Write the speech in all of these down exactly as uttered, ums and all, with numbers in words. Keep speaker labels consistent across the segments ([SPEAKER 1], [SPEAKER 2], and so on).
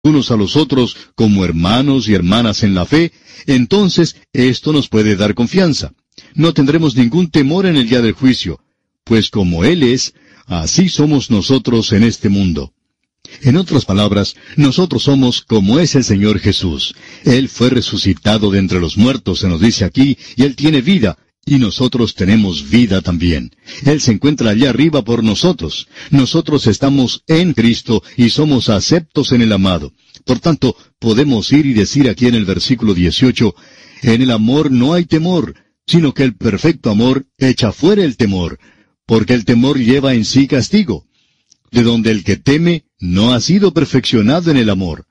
[SPEAKER 1] unos a los otros como hermanos y hermanas en la fe, entonces esto nos puede dar confianza. No tendremos ningún temor en el día del juicio, pues como Él es, así somos nosotros en este mundo. En otras palabras, nosotros somos como es el Señor Jesús. Él fue resucitado de entre los muertos, se nos dice aquí, y Él tiene vida, y nosotros tenemos vida también. Él se encuentra allá arriba por nosotros. Nosotros estamos en Cristo y somos aceptos en el amado. Por tanto, podemos ir y decir aquí en el versículo dieciocho, en el amor no hay temor, sino que el perfecto amor echa fuera el temor, porque el temor lleva en sí castigo, de donde el que teme no ha sido perfeccionado en el amor.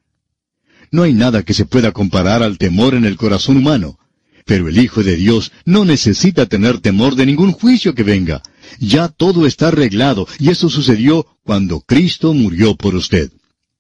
[SPEAKER 1] No hay nada que se pueda comparar al temor en el corazón humano. Pero el Hijo de Dios no necesita tener temor de ningún juicio que venga. Ya todo está arreglado, y eso sucedió cuando Cristo murió por usted.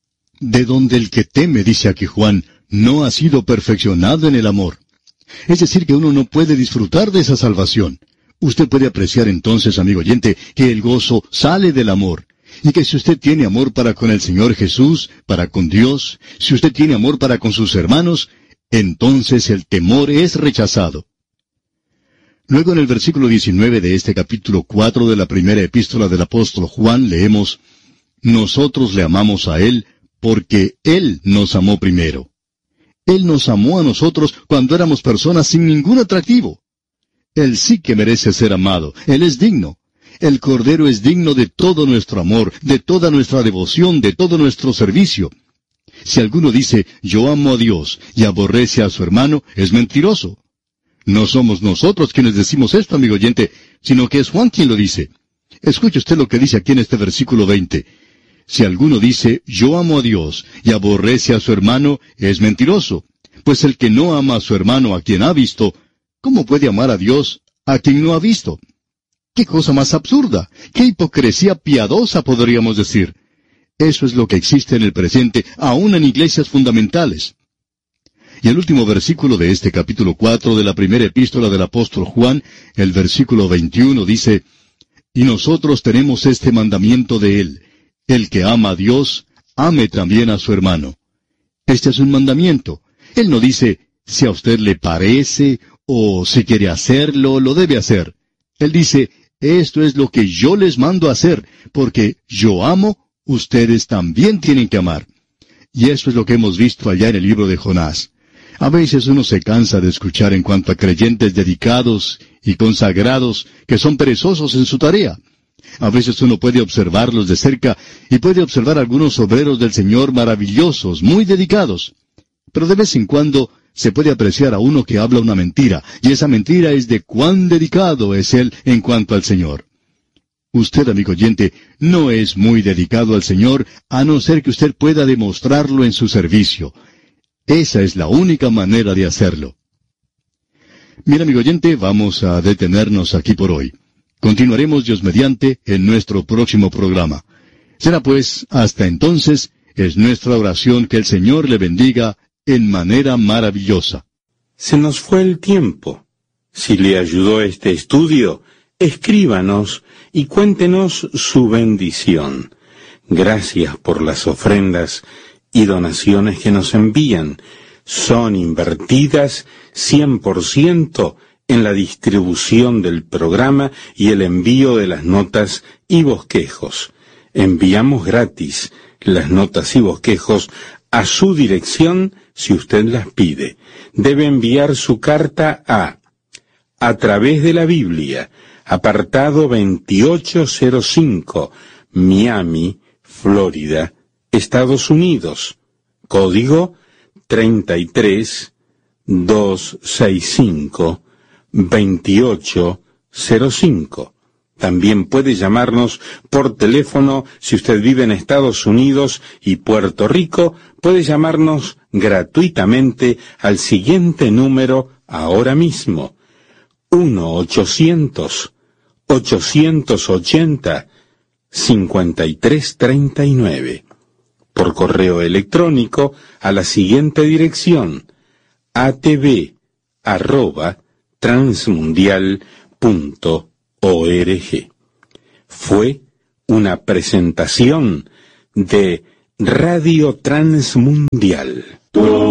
[SPEAKER 1] De donde el que teme, dice aquí Juan, no ha sido perfeccionado en el amor. Es decir, que uno no puede disfrutar de esa salvación. Usted puede apreciar entonces, amigo oyente, que el gozo sale del amor. Y que si usted tiene amor para con el Señor Jesús, para con Dios, si usted tiene amor para con sus hermanos, entonces el temor es rechazado. Luego en el versículo diecinueve de este capítulo cuatro de la primera epístola del apóstol Juan leemos, nosotros le amamos a Él porque Él nos amó primero. Él nos amó a nosotros cuando éramos personas sin ningún atractivo. Él sí que merece ser amado, Él es digno. El Cordero es digno de todo nuestro amor, de toda nuestra devoción, de todo nuestro servicio. Si alguno dice, yo amo a Dios, y aborrece a su hermano, es mentiroso. No somos nosotros quienes decimos esto, amigo oyente, sino que es Juan quien lo dice. Escuche usted lo que dice aquí en este versículo veinte. Si alguno dice, yo amo a Dios, y aborrece a su hermano, es mentiroso. Pues el que no ama a su hermano a quien ha visto, ¿cómo puede amar a Dios a quien no ha visto? ¡Qué cosa más absurda! ¡Qué hipocresía piadosa podríamos decir! Eso es lo que existe en el presente, aún en iglesias fundamentales. Y el último versículo de este capítulo cuatro de la primera epístola del apóstol Juan, el versículo veintiuno, dice, y nosotros tenemos este mandamiento de Él, el que ama a Dios, ame también a su hermano. Este es un mandamiento. Él no dice, si a usted le parece, o si quiere hacerlo, lo debe hacer. Él dice, esto es lo que yo les mando a hacer, porque yo amo, ustedes también tienen que amar. Y eso es lo que hemos visto allá en el libro de Jonás. A veces uno se cansa de escuchar en cuanto a creyentes dedicados y consagrados que son perezosos en su tarea. A veces uno puede observarlos de cerca y puede observar algunos obreros del Señor maravillosos, muy dedicados. Pero de vez en cuando se puede apreciar a uno que habla una mentira, y esa mentira es de cuán dedicado es él en cuanto al Señor. Usted, amigo oyente, no es muy dedicado al Señor, a no ser que usted pueda demostrarlo en su servicio. Esa es la única manera de hacerlo. Mira, amigo oyente, vamos a detenernos aquí por hoy. Continuaremos, Dios mediante, en nuestro próximo programa. Será pues, hasta entonces, es nuestra oración que el Señor le bendiga en manera maravillosa.
[SPEAKER 2] Se nos fue el tiempo. Si le ayudó este estudio, escríbanos y cuéntenos su bendición. Gracias por las ofrendas y donaciones que nos envían. Son invertidas cien por ciento en la distribución del programa y el envío de las notas y bosquejos. Enviamos gratis las notas y bosquejos a su dirección si usted las pide. Debe enviar su carta a A través de la Biblia, apartado veintiocho cero cinco, Miami, Florida, Estados Unidos. Código treinta y tres mil doscientos sesenta y cinco, veintiocho cero cinco. También puede llamarnos por teléfono si usted vive en Estados Unidos y Puerto Rico. Puede llamarnos gratuitamente al siguiente número ahora mismo. uno ochocientos, ochocientos ochenta, cincuenta y tres treinta y nueve. Por correo electrónico a la siguiente dirección: atv arroba transmundial punto org. Fue una presentación de Radio Transmundial.